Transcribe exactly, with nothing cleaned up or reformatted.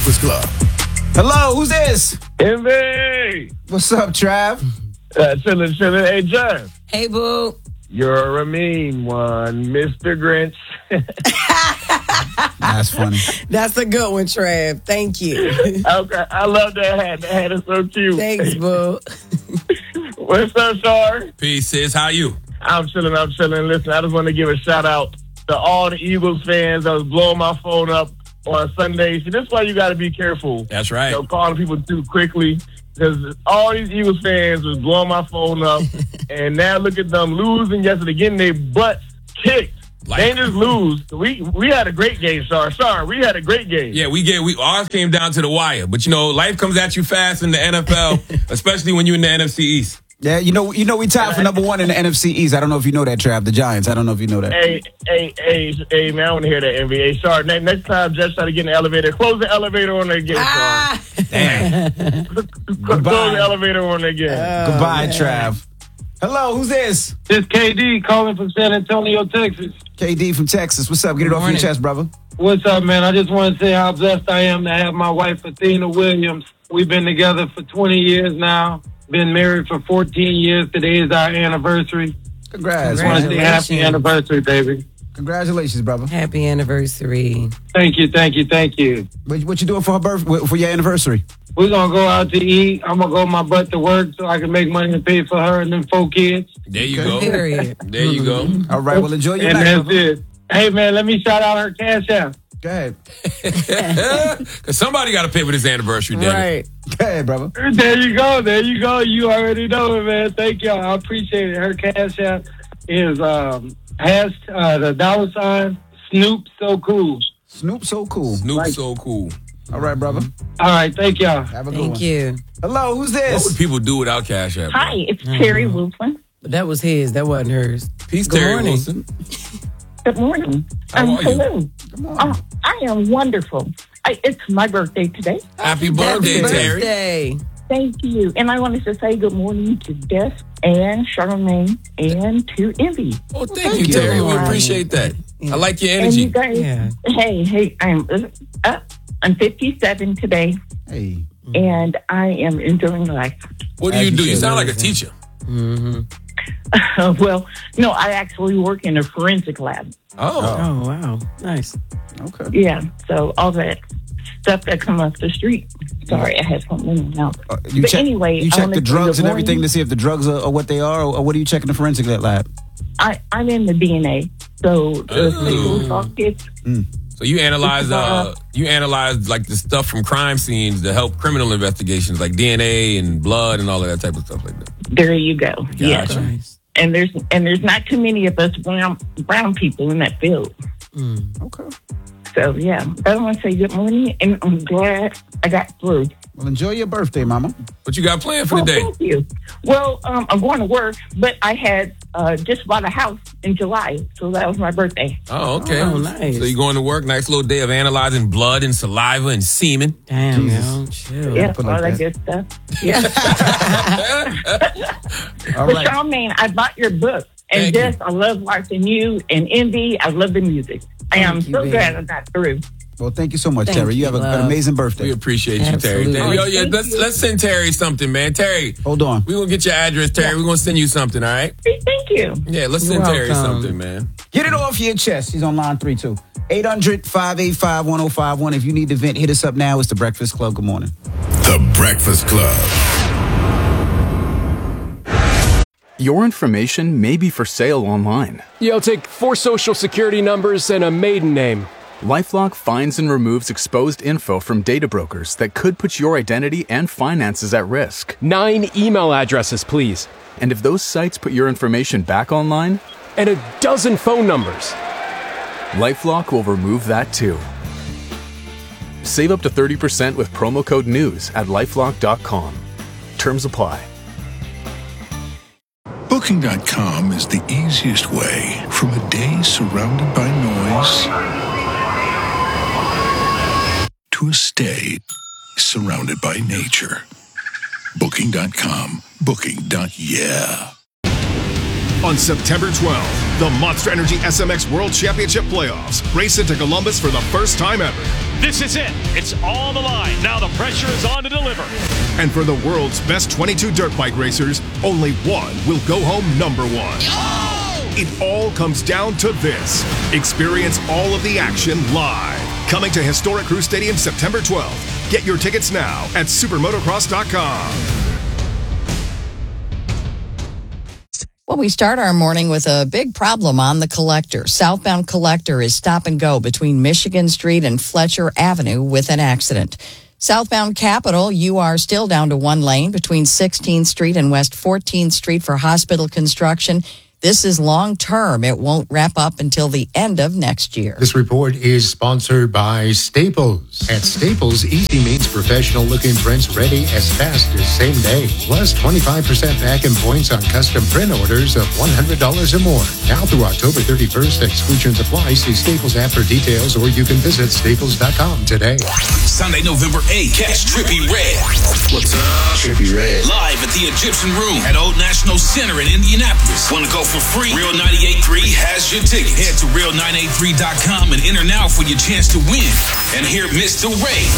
Breakfast Club. Hello, who's this? Envy. What's up, Trav? Uh, chillin', chillin'. Hey, John. Hey, boo. You're a mean one, Mister Grinch. That's funny. That's a good one, Trav. Thank you. Okay, I love that hat. That hat is so cute. Thanks, boo. What's up, Shar? Peace, sis. How you? I'm chilling, I'm chilling. Listen, I just want to give a shout out to all the Eagles fans that was blowing my phone up on Sunday. See, this is why you got to be careful. That's right. You know, calling people too quickly. Because all these Eagles fans was blowing my phone up. And now look at them losing yesterday, getting their butts kicked. Like, they didn't just lose. We we had a great game, Shar. Shar, we had a great game. Yeah, we get we ours came down to the wire. But you know, life comes at you fast in the N F L, especially when you're in the N F C East. Yeah, you know, you know, we tied for number one in the N F C East. I don't know if you know that, Trav. The Giants. I don't know if you know that. Hey, hey, hey, hey, man, I want to hear that, N B A. Shar, next, next time, just try to get in the elevator. Close the elevator on that game, Ah. Shar. Damn. Close the elevator on that game. Oh, Goodbye, man. Trav. Hello, who's this? This K D calling from San Antonio, Texas. K D from Texas. What's up? Get it off your chest, brother. What's up, man? I just want to say how blessed I am to have my wife, Athena Williams. We've been together for twenty years now. Been married for fourteen years. Today is our anniversary. Congrats. I want to say happy Congratulations. anniversary, baby. Congratulations, brother. Happy anniversary. Thank you, thank you, thank you. What, what you doing for her birth for your anniversary? We're going to go out to eat. I'm going to go my butt to work so I can make money to pay for her and them four kids. There you Okay. go. Period. There you go. All right. Well, enjoy your And night. that's brother. it. Hey, man, let me shout out her cash app. Go ahead. Because somebody got to pay for this anniversary, Danny. Right. Go ahead, brother. There you go. There you go. You already know it, man. Thank y'all. I appreciate it. Her cash app is um, has uh, the dollar sign Snoop So Cool. Snoop, so cool. Snoop Like- so cool. All right, brother. All right. Thank y'all. Have a good Thank one. you. Hello, who's What this? would people do without Cash App? Hi, it's Terry Wilson. But that was his. That wasn't hers. Peace, Good Terry morning. Wilson. Good morning. How um, are you? hello. Oh, I am wonderful. I, it's my birthday today. Happy birthday, Happy Terry. birthday. Thank you. And I wanted to say good morning to Des and Charlamagne and to Envy. Oh, thank, you, Terry. We appreciate that. I like your And energy. you guys, Yeah. hey, hey, I'm uh, I'm fifty-seven today, Hey. and I am enjoying life. What do As you you do? You should. sound like a teacher. Well, no, I actually work in a forensic lab. Oh. Oh, wow. Nice. Okay. Yeah, so all that stuff that comes off the street. Sorry, I had something in my mouth. Uh, you But check, anyway, you I check wanna the say drugs good and everything morning. to see if the drugs are, are what they are, or, or what are you checking the forensic lab? I, I'm in the D N A, so the Ooh. legal sockets. So you analyze uh you analyze like the stuff from crime scenes to help criminal investigations, like D N A and blood and all of that type of stuff like that. There you go. Yes, Gotcha. Nice. and there's and there's not too many of us brown brown people in that field. Okay. So yeah, I want to say good morning, and I'm glad I got through. Well, enjoy your birthday, mama. What you got planned for Well, the day? thank you. Well, um, I'm going to work, but I had uh, just bought a house in July, so that was my birthday. Oh, okay. Oh, nice. So you going to work? Nice little day of analyzing blood and saliva and semen. Damn, Jesus. yo. Chill. Yeah, put all like that good stuff. Yeah. All But right. Charlamagne, I bought your book, and Thank you. just I love watching you and Envy. I love the music. I am Thank you, so baby. glad I got through. Well, thank you so much, Thank Terry. You you, have a, an love. amazing birthday. We appreciate you, Absolutely. Terry. Yo, yeah, Thank let's you. let's send Terry something, man. Terry, Hold on. we gonna get your address, Terry. We're gonna send you something, all right? Hey, thank you. Yeah, let's You're send Terry welcome. something, man. Get it off your chest. He's on line three two. eight hundred, five eight five, one oh five one. If you need to vent, hit us up now. It's The Breakfast Club. Good morning. The Breakfast Club. Your information may be for sale online. Yeah, I'll take four social security numbers and a maiden name. LifeLock finds and removes exposed info from data brokers that could put your identity and finances at risk. Nine email addresses, please. And if those sites put your information back online, And a dozen phone numbers. LifeLock will remove that too. Save up to thirty percent with promo code NEWS at lifelock dot com. Terms apply. Booking dot com is the easiest way from a day surrounded by noise to a stay surrounded by nature. Booking dot com. Booking. Yeah. On September twelfth, the Monster Energy S M X World Championship Playoffs race into Columbus for the first time ever. This is it. It's all on the line. Now the pressure is on to deliver. And for the world's best twenty-two dirt bike racers, only one will go home number one. It all comes down to this. Experience all of the action live. Coming to historic Crew Stadium September twelfth. Get your tickets now at supermotocross dot com. Well, we start our morning with a big problem on the Collector. Southbound Collector is stop and go between Michigan Street and Fletcher Avenue with an accident. Southbound Capitol, you are still down to one lane between sixteenth Street and West fourteenth Street for hospital construction. This is long-term. It won't wrap up until the end of next year. This report is sponsored by Staples. At Staples, easy means professional-looking prints ready as fast as same day. Plus twenty-five percent back in points on custom print orders of one hundred dollars or more. Now through October thirty-first, exclusions apply. See Staples app for details, or you can visit staples dot com today. Sunday, November eighth, catch Trippie Redd. What's up? Trippie Redd. Live at the Egyptian Room at Old National Center in Indianapolis. Want to go for free? Real ninety-eight point three has your tickets. Head to real nine eight three dot com and enter now for your chance to win and hear Mister Ray